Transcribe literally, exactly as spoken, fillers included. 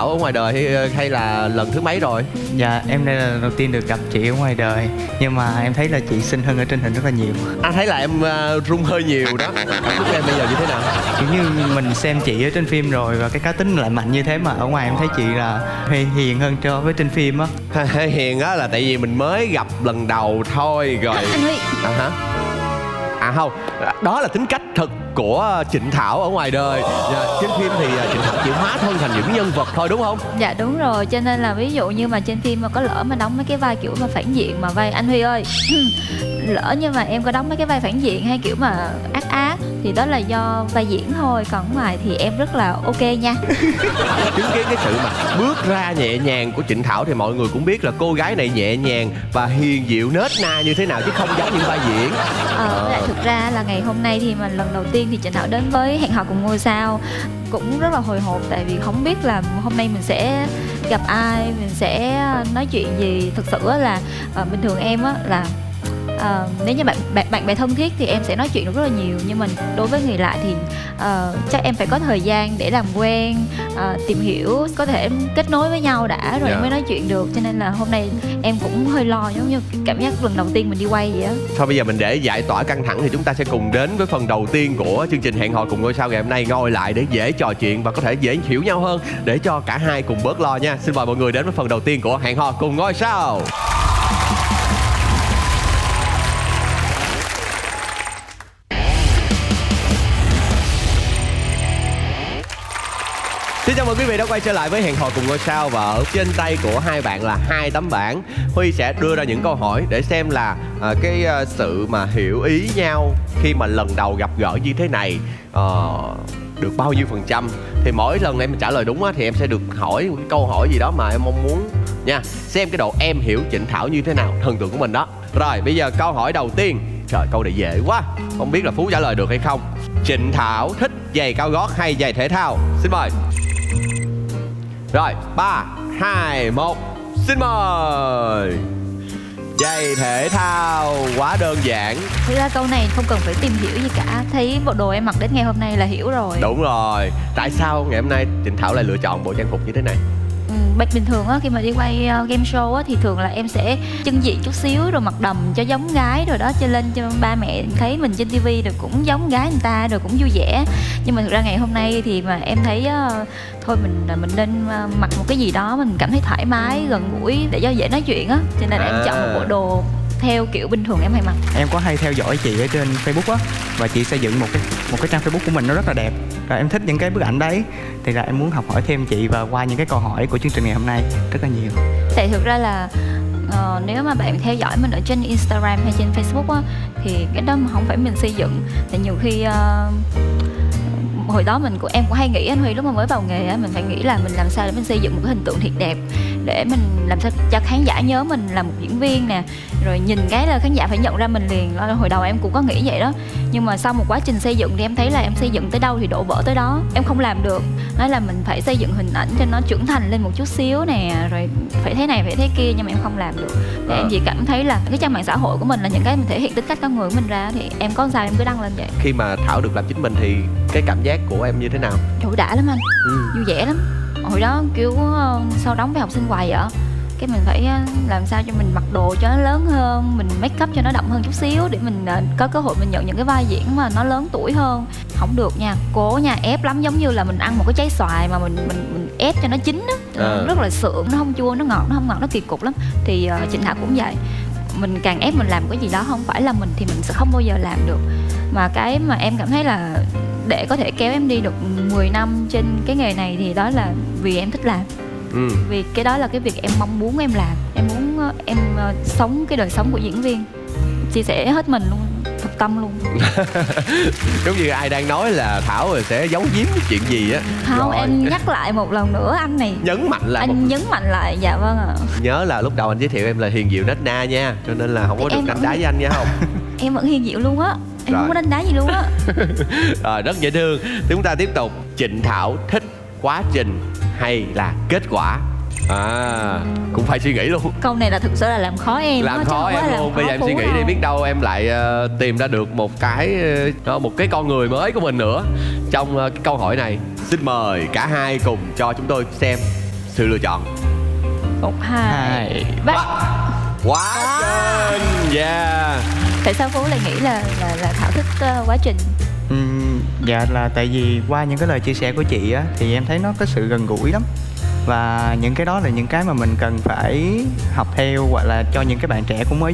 Thảo ở ngoài đời hay, hay là lần thứ mấy rồi? Dạ em đây là lần đầu tiên được gặp chị ở ngoài đời, nhưng mà em thấy là chị xinh hơn ở trên hình rất là nhiều. Anh thấy là em uh, rung hơi nhiều đó. Cảm xúc của em bây giờ như thế nào? Kiểu như mình xem chị ở trên phim rồi và cái cá tính lại mạnh như thế, mà ở ngoài em thấy chị là hơi hiền hơn so với trên phim á. Hơi hiền á là tại vì mình mới gặp lần đầu thôi rồi. Anh Huy. À hả? À không, đó là tính cách thực của Trịnh Thảo ở ngoài đời. Dạ, trên phim thì Trịnh Thảo chỉ hóa thân thành những nhân vật thôi đúng không? Dạ đúng rồi, cho nên là ví dụ như mà trên phim mà có lỡ mà đóng mấy cái vai kiểu mà phản diện mà vai anh Huy ơi lỡ như mà em có đóng mấy cái vai phản diện hay kiểu mà ác ác thì đó là do vai diễn thôi, còn ngoài thì em rất là ok nha. Chứng kiến cái sự mà bước ra nhẹ nhàng của Trịnh Thảo thì mọi người cũng biết là cô gái này nhẹ nhàng và hiền dịu nết na như thế nào chứ không giống những vai diễn. Ờ, lại thực ra là ngày hôm nay thì mà lần đầu tiên thì Trịnh Thảo đến với Hẹn Hò Cùng Ngôi Sao cũng rất là hồi hộp, tại vì không biết là hôm nay mình sẽ gặp ai, mình sẽ nói chuyện gì. Thực sự là uh, bình thường em á là Uh, nếu như bạn bạn bạn bè thân thiết thì em sẽ nói chuyện được rất là nhiều, nhưng mà đối với người lạ thì uh, chắc em phải có thời gian để làm quen, uh, tìm hiểu, có thể kết nối với nhau đã rồi yeah. em mới nói chuyện được. Cho nên là hôm nay em cũng hơi lo, giống như cảm giác lần đầu tiên mình đi quay vậy á. Thôi bây giờ mình để giải tỏa căng thẳng thì chúng ta sẽ cùng đến với phần đầu tiên của chương trình Hẹn Hò Cùng Ngôi Sao ngày hôm nay, ngồi lại để dễ trò chuyện và có thể dễ hiểu nhau hơn để cho cả hai cùng bớt lo nha. Xin mời mọi người đến với phần đầu tiên của Hẹn Hò Cùng Ngôi Sao. Xin chào mừng quý vị đã quay trở lại với Hẹn Hò Cùng Ngôi Sao, và ở trên tay của hai bạn là hai tấm bảng. Huy sẽ đưa ra những câu hỏi để xem là uh, cái uh, sự mà hiểu ý nhau khi mà lần đầu gặp gỡ như thế này uh, được bao nhiêu phần trăm. Thì mỗi lần em trả lời đúng á, thì em sẽ được hỏi một cái câu hỏi gì đó mà em mong muốn nha. Xem cái độ em hiểu Trịnh Thảo như thế nào, thần tượng của mình đó. Rồi bây giờ câu hỏi đầu tiên. Trời, câu này dễ quá, không biết là Phú trả lời được hay không. Trịnh Thảo thích giày cao gót hay giày thể thao? Xin mời. Rồi, ba, hai, một, xin mời. Giày thể thao, quá đơn giản. Thực ra câu này không cần phải tìm hiểu gì cả, thấy bộ đồ em mặc đến ngày hôm nay là hiểu rồi. Đúng rồi, tại sao ngày hôm nay Trịnh Thảo lại lựa chọn bộ trang phục như thế này? Ừ, bình thường á, khi mà đi quay uh, game show á, thì thường là em sẽ chưng diện chút xíu rồi mặc đầm cho giống gái rồi đó, cho lên cho ba mẹ thấy mình trên tivi rồi cũng giống gái người ta rồi cũng vui vẻ. Nhưng mà thực ra ngày hôm nay thì mà em thấy uh, thôi mình mình nên uh, mặc một cái gì đó mình cảm thấy thoải mái, gần gũi để cho dễ nói chuyện á, cho nên là à. em chọn một bộ đồ theo kiểu bình thường em hay mặc. Em có hay theo dõi chị ở trên Facebook á, và chị xây dựng một cái một cái trang Facebook của mình nó rất là đẹp. Rồi em thích những cái bức ảnh đấy, thì là em muốn học hỏi thêm chị và qua những cái câu hỏi của chương trình ngày hôm nay rất là nhiều. Tại thực ra là uh, nếu mà bạn theo dõi mình ở trên Instagram hay trên Facebook á, thì cái đó mà không phải mình xây dựng. Tại nhiều khi uh, hồi đó mình của em cũng hay nghĩ, anh Huy lúc mà mới vào nghề á, mình phải nghĩ là mình làm sao để mình xây dựng một cái hình tượng thiệt đẹp, để mình làm sao cho khán giả nhớ mình là một diễn viên nè, rồi nhìn cái là khán giả phải nhận ra mình liền. Hồi đầu em cũng có nghĩ vậy đó, nhưng mà sau một quá trình xây dựng thì em thấy là em xây dựng tới đâu thì đổ vỡ tới đó, em không làm được. Nói là mình phải xây dựng hình ảnh cho nó trưởng thành lên một chút xíu nè, rồi phải thế này phải thế kia, nhưng mà em không làm được. Để à. em chỉ cảm thấy là cái trang mạng xã hội của mình là những cái mình thể hiện tính cách con người của mình ra, thì em có sao em cứ đăng lên vậy. Khi mà Thảo được làm chính mình thì cái cảm giác của em như thế nào? Trời, đã lắm anh. Ừ. Vui vẻ lắm. Hồi đó kiểu sau đóng với học sinh hoài vậy, cái mình phải làm sao cho mình mặc đồ cho nó lớn hơn, mình make up cho nó đậm hơn chút xíu để mình có cơ hội mình nhận những cái vai diễn mà nó lớn tuổi hơn. Không được nha, cố nha, ép lắm, giống như là mình ăn một cái trái xoài mà mình mình, mình ép cho nó chín á, à. rất là sượng, nó không chua, nó ngọt, nó không ngọt, nó kỳ cục lắm. Thì uh, Trịnh Thảo cũng vậy, mình càng ép mình làm cái gì đó không phải là mình thì mình sẽ không bao giờ làm được. Mà cái mà em cảm thấy là để có thể kéo em đi được mười năm trên cái nghề này thì đó là vì em thích làm. Ừ. Vì cái đó là cái việc em mong muốn em làm. Em muốn em uh, sống cái đời sống của diễn viên, chia sẻ hết mình luôn, thật tâm luôn. Giống như ai đang nói là Thảo rồi sẽ giấu giếm cái chuyện gì á. Không, rồi. Em nhắc lại một lần nữa anh này. Nhấn mạnh lại. Anh một... nhấn mạnh lại, dạ vâng ạ. Nhớ là lúc đầu anh giới thiệu em là hiền dịu nết na nha, cho nên là không có thì được đánh đá với anh nha không. Em vẫn hiền dịu luôn á. Em rồi. Không có đánh đá gì luôn á. Rồi, rất dễ thương. Chúng ta tiếp tục. Trịnh Thảo thích quá trình hay là kết quả? À, cũng phải suy nghĩ luôn. Câu này là thực sự là làm khó em. Làm khó em luôn. Bây giờ em suy nghĩ đi, biết đâu em lại uh, tìm ra được một cái uh, một cái con người mới của mình nữa trong uh, cái câu hỏi này. Xin mời cả hai cùng cho chúng tôi xem sự lựa chọn. Một, hai, Hai, ba. Quá trình. Yeah. Tại sao Phú lại nghĩ là là là Thảo thích uh, quá trình? Ừm, dạ là tại vì qua những cái lời chia sẻ của chị á thì em thấy nó có sự gần gũi lắm, và những cái đó là những cái mà mình cần phải học theo, hoặc là cho những cái bạn trẻ cũng mới